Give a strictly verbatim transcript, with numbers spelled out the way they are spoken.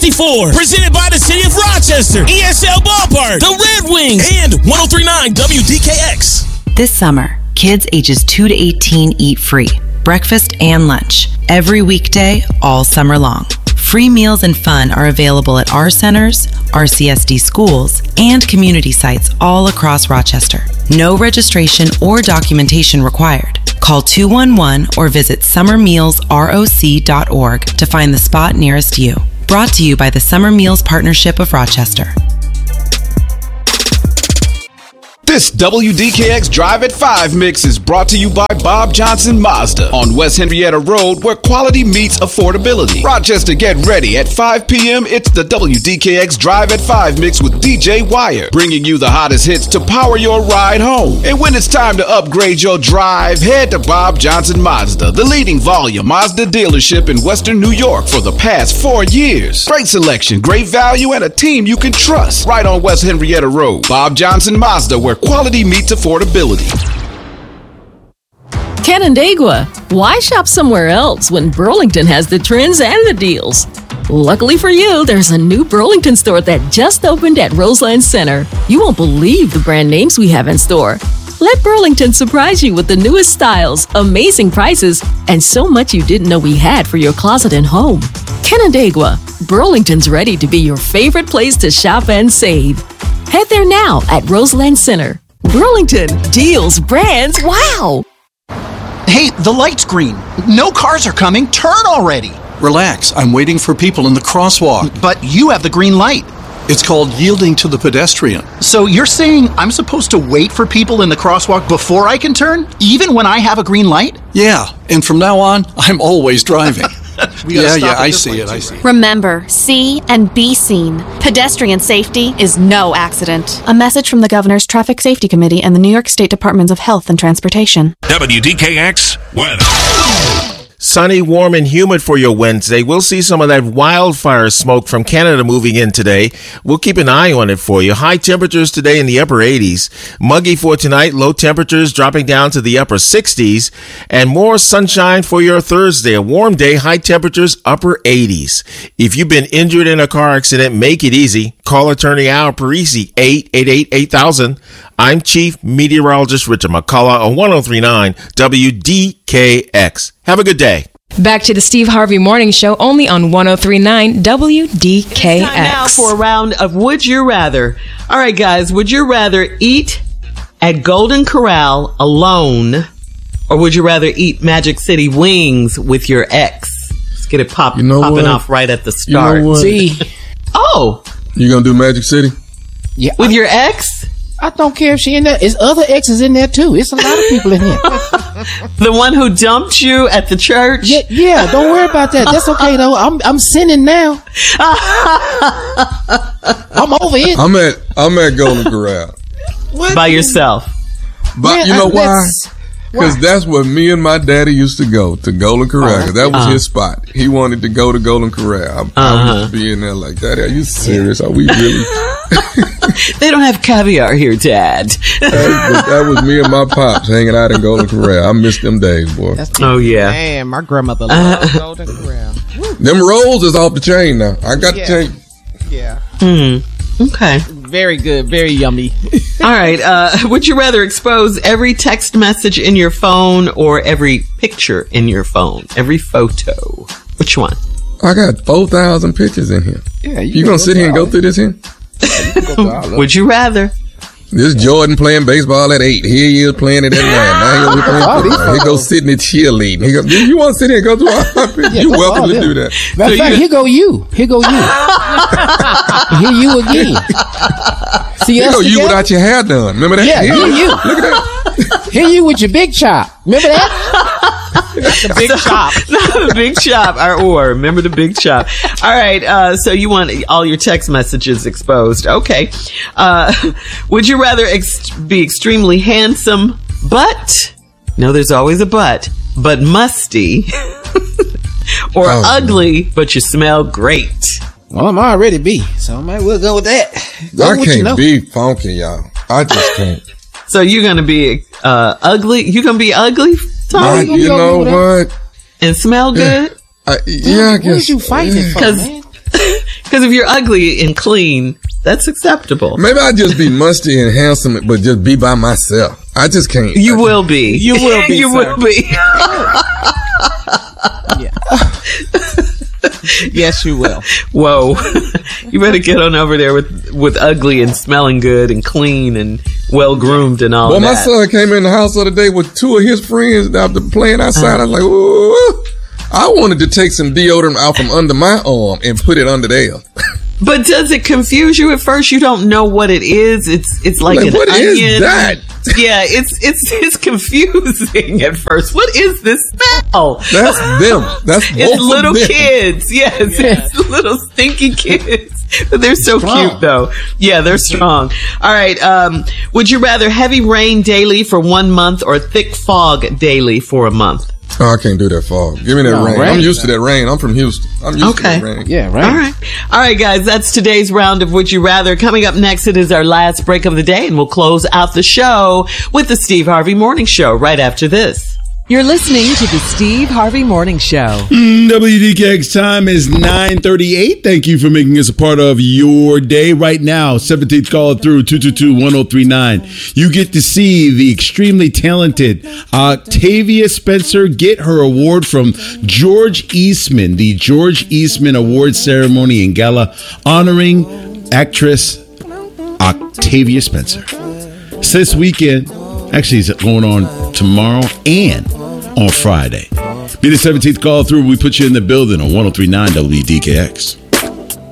sixty-four. Presented by the City of Rochester, E S L Ballpark, the Red Wings, and one oh three point nine W D K X. This summer, kids ages two to eighteen eat free, breakfast and lunch, every weekday, all summer long. Free meals and fun are available at our centers, R C S D schools, and community sites all across Rochester. No registration or documentation required. Call two one one or visit summer meals roc dot org to find the spot nearest you. Brought to you by the Summer Meals Partnership of Rochester. This W D K X Drive at five mix is brought to you by Bob Johnson Mazda on West Henrietta Road, where quality meets affordability. Rochester, get ready. At five p.m., it's the W D K X Drive at five mix with D J Wire, bringing you the hottest hits to power your ride home. And when it's time to upgrade your drive, head to Bob Johnson Mazda, the leading volume Mazda dealership in Western New York for the past four years. Great selection, great value, and a team you can trust. Right on West Henrietta Road. Bob Johnson Mazda, where quality meets affordability. Canandaigua, why shop somewhere else when Burlington has the trends and the deals? Luckily for you, there's a new Burlington store that just opened at Roseland Center. You won't believe the brand names we have in store. Let Burlington surprise you with the newest styles, amazing prices, and so much you didn't know we had for your closet and home. Canandaigua, Burlington's ready to be your favorite place to shop and save. Head there now at Roseland Center. Burlington, deals, brands, wow! Hey, the light's green. No cars are coming. Turn already. Relax, I'm waiting for people in the crosswalk. But you have the green light. It's called yielding to the pedestrian. So you're saying I'm supposed to wait for people in the crosswalk before I can turn, even when I have a green light? Yeah, and from now on, I'm always driving. yeah, yeah, I see it, too, I see it. Remember, see and be seen. Pedestrian safety is no accident. A message from the Governor's Traffic Safety Committee and the New York State Departments of Health and Transportation. W D K X weather. Sunny, warm, and humid for your Wednesday. We'll see some of that wildfire smoke from Canada moving in today. We'll keep an eye on it for you. High temperatures today in the upper eighties. Muggy for tonight. Low temperatures dropping down to the upper sixties. And more sunshine for your Thursday. A warm day. High temperatures upper eighties. If you've been injured in a car accident, make it easy. Call attorney Al Parisi, eight eight eight, eight thousand. I'm Chief Meteorologist Richard McCullough on one oh three point nine W D K X. Have a good day. Back to the Steve Harvey Morning Show, only on one oh three point nine W D K X. It's time now for a round of Would You Rather. All right, guys, would you rather eat at Golden Corral alone, or would you rather eat Magic City wings with your ex? Let's get it pop, you know popping what? off right at the start. You know what? See? Oh. You gonna do Magic City? Yeah. With I, your ex? I don't care if she in there. It's other exes in there too. It's a lot of people in here. The one who dumped you at the church? Yeah, yeah, don't worry about that. That's okay though. I'm I'm sinning now. I'm over it. I'm at I'm at Golden Corral. What? By yourself. But Man, you know I, why? Because that's where me and my daddy used to go, to Golden Corral. Cause that was uh-huh. his spot. He wanted to go to Golden Corral. I, uh-huh. I used to be in there like, Daddy, are you serious? Are we really? They don't have caviar here, Dad. that, that was me and my pops hanging out in Golden Corral. I miss them days, boy. Oh, yeah. Man, my grandmother loved uh, Golden Corral. Them rolls is off the chain now. I got yeah. the chain. Yeah. Hmm. Okay. Very good. Very yummy. All right. Uh, would you rather expose every text message in your phone or every picture in your phone? Every photo? Which one? I got four thousand pictures in here. Yeah. You, you going to sit here and go through this here? Yeah, would you rather? This Jordan playing baseball at eight. Here he is playing it at nine. Now he playing. He goes sitting at cheerleading. He go, you want to sit here and go through all my pictures? Yeah, you're welcome to do that. Matter of so fact, here go you. Here go you. Here you again. See here go you without your hair done. Remember that? Yeah, here you. you. Look at that. Here you with your big chop. Remember that? The big chop. The big chop. Or, or remember the big chop. All right. Uh, so you want all your text messages exposed. Okay. Uh, would you rather ex- be extremely handsome, but, no, there's always a but, but musty, or oh, ugly, man. But you smell great? Well, I'm already be, so I might well go with that. Go I can't you know. be funky, y'all. I just can't. So you're going to be uh, ugly? You're going to be ugly? I, you know what? And smell good? I, yeah, I guess. What are you fighting yeah. for, man? Because if you're ugly and clean, that's acceptable. Maybe I'd just be musty and handsome, but just be by myself. I just can't. You I will be. You will be. You sir. will be. Yeah. Yes, you will. Whoa. You better get on over there with, with ugly and smelling good and clean and well groomed and all well, that. Well, my son came in the house the other day with two of his friends after playing outside. Uh, I was like, ooh. I wanted to take some deodorant out from under my arm and put it under there. But does it confuse you at first? You don't know what it is. It's it's like, like an what onion. Is that? Yeah, it's it's it's confusing at first. What is this smell? That's them. That's it's little them. kids. Yes, yeah. It's little stinky kids. But they're so strong. Cute, though. Yeah, they're strong. All right. Um, would you rather heavy rain daily for one month or thick fog daily for a month? Oh, I can't do that fog. Give me that no, rain. rain. I'm used to that rain. I'm from Houston. I'm used okay. to that rain. Yeah, right. All right. All right, guys. That's today's round of Would You Rather. Coming up next, it is our last break of the day, and we'll close out the show with the Steve Harvey Morning Show right after this. You're listening to the Steve Harvey Morning Show. Mm, W D K X time is nine thirty-eight. Thank you for making us a part of your day right now. seventeenth call through two two two, one oh three nine. You get to see the extremely talented Octavia Spencer get her award from George Eastman, the George Eastman Award Ceremony and Gala honoring actress Octavia Spencer. So this weekend, actually, it's going on tomorrow and on Friday. Be the seventeenth call through. We put you in the building on one oh three nine W D K X.